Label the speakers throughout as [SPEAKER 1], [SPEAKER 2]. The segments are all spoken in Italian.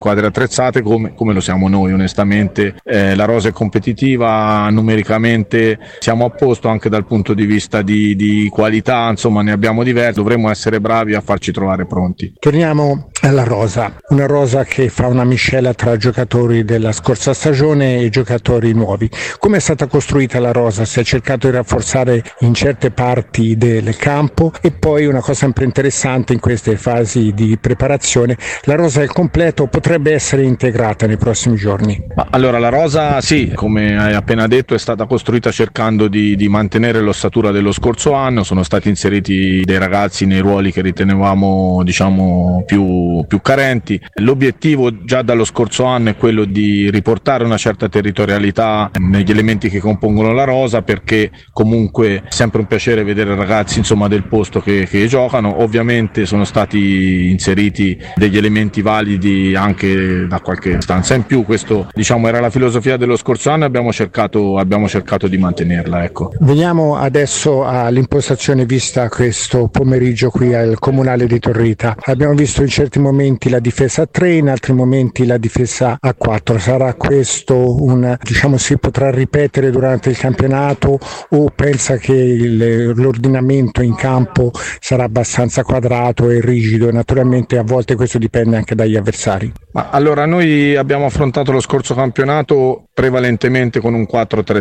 [SPEAKER 1] squadre attrezzate come lo siamo noi onestamente. La rosa è competitiva, numericamente siamo a posto anche dal punto di vista di qualità, insomma ne abbiamo diverse, dovremmo essere bravi a farci trovare pronti.
[SPEAKER 2] Torniamo alla rosa, una rosa che fa una miscela tra giocatori della scorsa stagione e giocatori nuovi. Come è stata costruita la rosa? Si è cercato di rafforzare in certe parti del campo e poi una cosa sempre interessante in queste fasi di preparazione, la rosa è al completo, potrebbe essere integrata nei prossimi giorni?
[SPEAKER 1] Allora la rosa sì, come hai appena detto, è stata costruita cercando di mantenere l'ossatura dello scorso anno, sono stati inseriti dei ragazzi nei ruoli che ritenevamo più carenti. L'obiettivo già dallo scorso anno è quello di riportare una certa territorialità negli elementi che compongono la rosa, perché comunque è sempre un piacere vedere ragazzi insomma del posto che giocano. Ovviamente sono stati inseriti degli elementi validi anche da qualche stanza in più, questo era la filosofia dello scorso anno e abbiamo cercato di mantenerla, ecco.
[SPEAKER 2] Veniamo adesso all'impostazione vista questo pomeriggio qui al Comunale di Torrita. Abbiamo visto in certi momenti la difesa a 3, in altri momenti la difesa a 4. Sarà questo si potrà ripetere durante il campionato o pensa che l'ordinamento in campo sarà abbastanza quadrato e rigido e naturalmente a volte questo dipende anche dagli avversari?
[SPEAKER 1] Allora noi abbiamo affrontato lo scorso campionato prevalentemente con un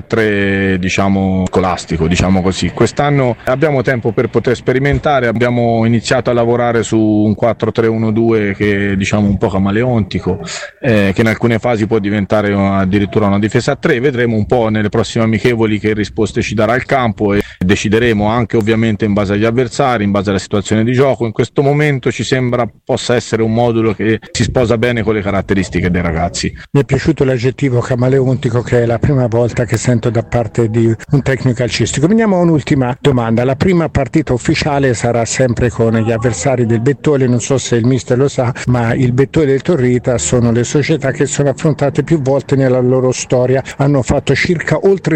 [SPEAKER 1] 4-3-3 scolastico, così. Quest'anno abbiamo tempo per poter sperimentare, abbiamo iniziato a lavorare su un 4-3-1-2 che è un po' camaleontico, che in alcune fasi può diventare addirittura una difesa a 3, vedremo un po' nelle prossime amichevoli che risposte ci darà il campo e decideremo anche ovviamente in base agli avversari, in base alla situazione di gioco. In questo momento ci sembra possa essere un modulo che si sposa bene con le caratteristiche dei ragazzi.
[SPEAKER 2] Mi è piaciuto l'aggettivo camaleontico, che è la prima volta che sento da parte di un tecnico calcistico. Veniamo a un'ultima domanda. La prima partita ufficiale sarà sempre con gli avversari del Bettole, non so se il mister lo sa, ma il Bettole e il Torrita sono le società che sono affrontate più volte nella loro storia, hanno fatto circa oltre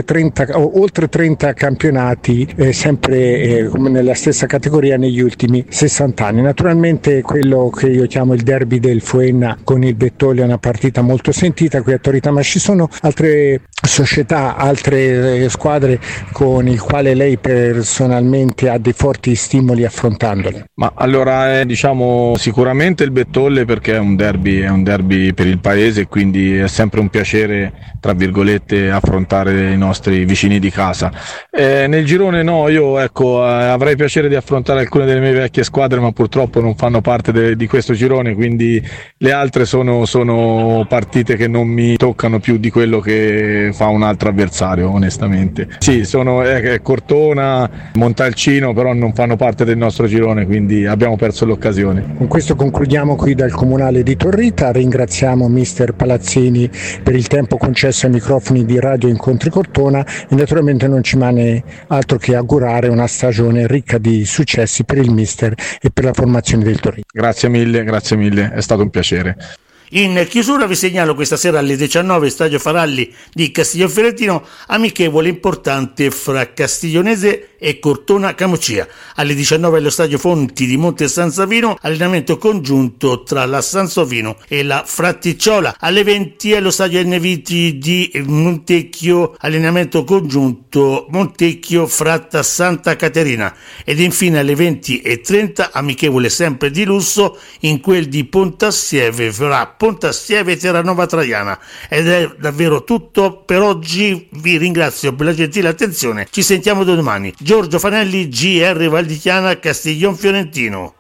[SPEAKER 2] 30 campionati, sempre nella stessa categoria negli ultimi 60 anni. Naturalmente quello che io chiamo il derby del Fuenna con il Bettole è una partita molto sentita qui a Torrita, ma ci sono altre società, altre squadre con il quale lei personalmente ha dei forti stimoli affrontandole?
[SPEAKER 1] Ma allora sicuramente il Bettole, perché è un derby per il paese, quindi è sempre un piacere tra virgolette affrontare i nostri vicini di casa. Nel girone no, io avrei piacere di affrontare alcune delle mie vecchie squadre, ma purtroppo non fanno parte di questo girone, quindi le altre sono partite che non mi toccano più di quello che fa un altro avversario, onestamente. Sì, sono Cortona, Montalcino, però non fanno parte del nostro girone, quindi abbiamo perso l'occasione.
[SPEAKER 2] Con questo concludiamo qui dal Comunale di Torrita. Ringraziamo mister Palazzini per il tempo concesso ai microfoni di Radio Incontri Cortona e naturalmente non ci rimane altro che augurare una stagione ricca di successi per il mister e per la formazione del Torrita.
[SPEAKER 1] Grazie mille, è stato un piacere.
[SPEAKER 3] In chiusura vi segnalo questa sera alle 19 Stadio Faralli di Castiglionfiorentino, amichevole importante fra Castiglionese e Cortona Camucia. Alle 19 allo Stadio Fonti di Monte San Savino, allenamento congiunto tra la Sansovino e la Fraticciola. Alle 20 allo Stadio Enneviti di Montecchio, allenamento congiunto Montecchio Fratta Santa Caterina. Ed infine alle 20:30 amichevole sempre di lusso in quel di Pontassieve fra Pontassieve e Terranova Traiana. Ed è davvero tutto per oggi, vi ringrazio per la gentile attenzione, ci sentiamo domani. Giorgio Fanelli, GR Valdichiana, Castiglionfiorentino.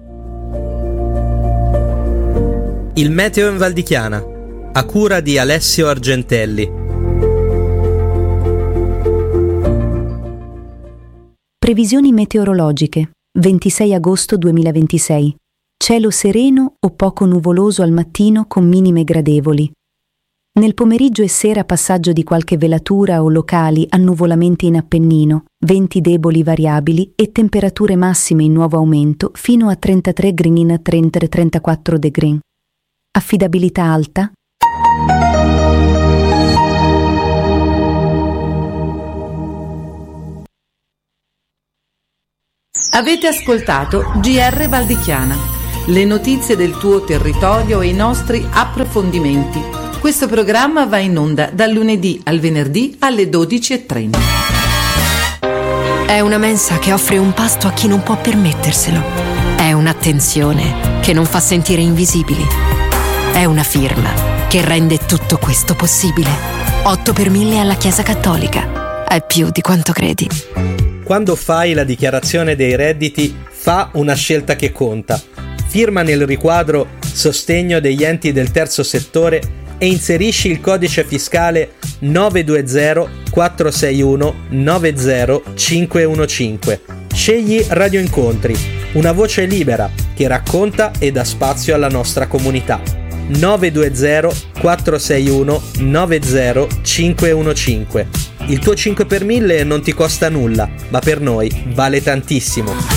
[SPEAKER 4] Il meteo in Valdichiana, a cura di Alessio Argentelli.
[SPEAKER 5] Previsioni meteorologiche, 26 agosto 2026. Cielo sereno o poco nuvoloso al mattino con minime gradevoli. Nel pomeriggio e sera passaggio di qualche velatura o locali annuvolamenti in Appennino, venti deboli variabili e temperature massime in nuovo aumento fino a 33 gradi in 30-34 degree. Affidabilità alta.
[SPEAKER 6] Avete ascoltato GR Valdichiana. le notizie del tuo territorio e i nostri approfondimenti. Questo programma va in onda dal lunedì al venerdì alle 12:30.
[SPEAKER 7] È una mensa che offre un pasto a chi non può permetterselo. È un'attenzione che non fa sentire invisibili. È una firma che rende tutto questo possibile. 8 per 1000 alla Chiesa Cattolica. È più di quanto credi.
[SPEAKER 4] Quando fai la dichiarazione dei redditi, fa una scelta che conta. Firma nel riquadro Sostegno degli enti del terzo settore e inserisci il codice fiscale 920 461 90515. Scegli Radio Incontri, una voce libera che racconta e dà spazio alla nostra comunità. 920 461 90515. Il tuo 5 per 1000 non ti costa nulla, ma per noi vale tantissimo.